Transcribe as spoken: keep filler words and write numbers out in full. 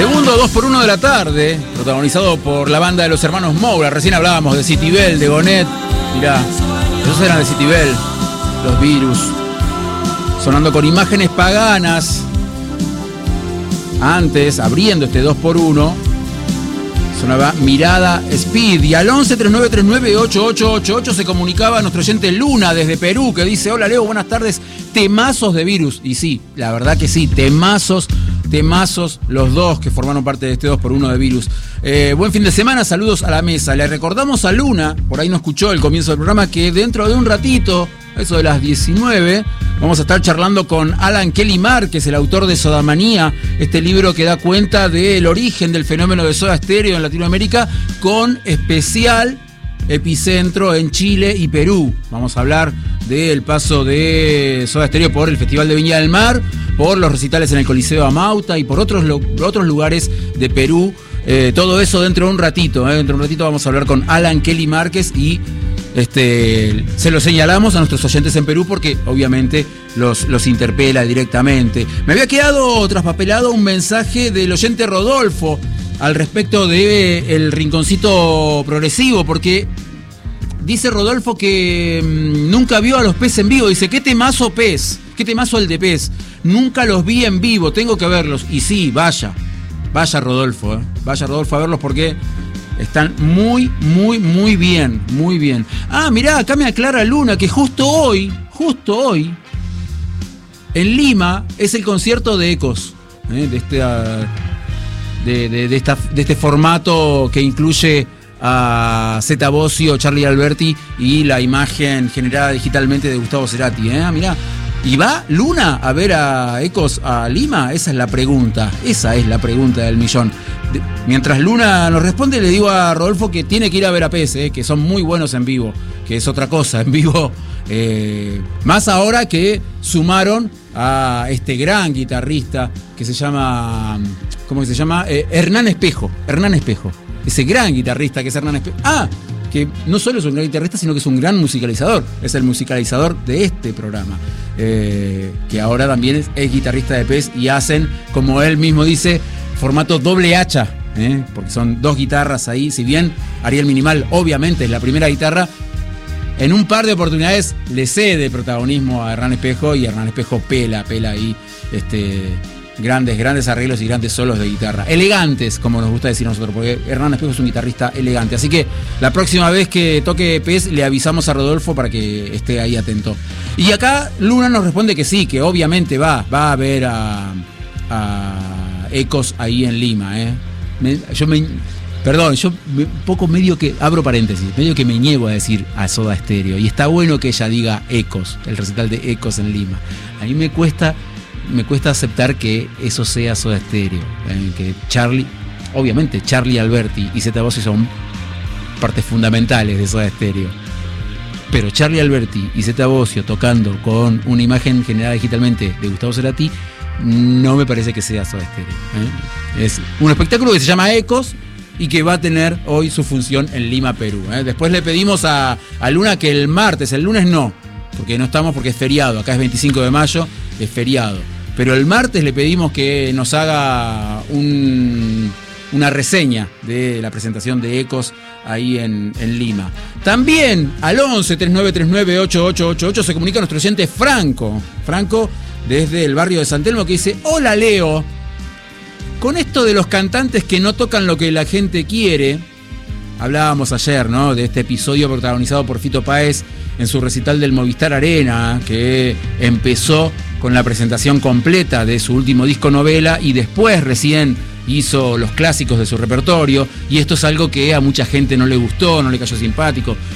Segundo dos por uno de la tarde, protagonizado por la banda de los hermanos Moura. Recién hablábamos de Citibel, de Gonet. Mirá, esos eran de Citibel, los Virus. Sonando con imágenes paganas. Antes, abriendo este dos por uno, sonaba Mirada Speed. Y al once treinta y nueve treinta y nueve ocho ocho ocho ocho se comunicaba nuestro oyente Luna desde Perú, que dice: hola Leo, buenas tardes, temazos de Virus. Y sí, la verdad que sí, temazos, temazos los dos que formaron parte de este dos por uno de Virus. Eh, buen fin de semana, saludos a la mesa. Le recordamos a Luna, por ahí no escuchó el comienzo del programa, que dentro de un ratito, eso de las diecinueve, vamos a estar charlando con Alan Kelly Márquez, el autor de Sodamanía, este libro que da cuenta del origen del fenómeno de Soda Stereo en Latinoamérica, con especial epicentro en Chile y Perú. Vamos a hablar del paso de Soda Stereo por el Festival de Viña del Mar, por los recitales en el Coliseo Amauta y por otros, otros lugares de Perú. Eh, todo eso dentro de un ratito. Eh. Dentro de un ratito vamos a hablar con Alan Kelly Márquez y Este, se lo señalamos a nuestros oyentes en Perú porque obviamente los, los interpela directamente. Me había quedado traspapelado un mensaje del oyente Rodolfo al respecto del rinconcito progresivo, porque dice Rodolfo que mmm, nunca vio a los P E S en vivo. Dice: qué temazo P E S, qué temazo el de P E S, nunca los vi en vivo, tengo que verlos. Y sí, vaya, vaya Rodolfo, eh. vaya Rodolfo a verlos porque están muy, muy, muy bien, muy bien. Ah, mirá, acá me aclara Luna que justo hoy, justo hoy, en Lima, es el concierto de Ecos, ¿eh? de, este, uh, de, de, de, esta, de este formato que incluye a Zeta Bosio, Charlie Alberti y la imagen generada digitalmente de Gustavo Cerati. ¿eh? Mirá. ¿Y va Luna a ver a Ecos a Lima? Esa es la pregunta, esa es la pregunta del millón. De, mientras Luna nos responde, le digo a Rodolfo que tiene que ir a ver a P E S, eh, que son muy buenos en vivo, que es otra cosa, en vivo, eh, más ahora que sumaron a este gran guitarrista que se llama, ¿cómo que se llama? Eh, Hernán Espejo, Hernán Espejo, ese gran guitarrista que es Hernán Espejo. Ah, que no solo es un gran guitarrista, sino que es un gran musicalizador. Es el musicalizador de este programa. Eh, que ahora también es, es guitarrista de P E S y hacen, como él mismo dice, formato doble hacha. ¿eh? Porque son dos guitarras ahí. Si bien Ariel Minimal, obviamente, es la primera guitarra, en un par de oportunidades le cede protagonismo a Hernán Espejo y Hernán Espejo pela, pela ahí. Este... Grandes, grandes arreglos y grandes solos de guitarra. Elegantes, como nos gusta decir nosotros, porque Hernán Espejo es un guitarrista elegante. Así que la próxima vez que toque P E S le avisamos a Rodolfo para que esté ahí atento. Y acá Luna nos responde que sí, que obviamente va, va a ver a, a Ecos ahí en Lima. ¿eh? Me, yo me... Perdón, yo un poco medio que, abro paréntesis, medio que me niego a decir a Soda Stereo. Y está bueno que ella diga Ecos, el recital de Ecos en Lima. A mí me cuesta... Me cuesta aceptar que eso sea Soda Stereo, eh, que Charlie, obviamente Charlie Alberti y Zeta Bosio son partes fundamentales de Soda Stereo, pero Charlie Alberti y Zeta Bosio tocando con una imagen generada digitalmente de Gustavo Cerati no me parece que sea Soda Stereo. ¿eh? Es un espectáculo que se llama Ecos y que va a tener hoy su función en Lima, Perú. ¿eh? Después le pedimos a, a Luna que el martes, el lunes no, porque no estamos porque es feriado, acá es veinticinco de mayo, es feriado. Pero el martes le pedimos que nos haga un, una reseña de la presentación de Ecos ahí en, en Lima. También al once treinta y nueve treinta y nueve ocho ocho ocho ocho se comunica nuestro oyente Franco. Franco desde el barrio de San Telmo, que dice: hola Leo, con esto de los cantantes que no tocan lo que la gente quiere, hablábamos ayer, ¿no? De este episodio protagonizado por Fito Páez en su recital del Movistar Arena, que empezó con la presentación completa de su último disco novela y después recién hizo los clásicos de su repertorio, y esto es algo que a mucha gente no le gustó, no le cayó simpático.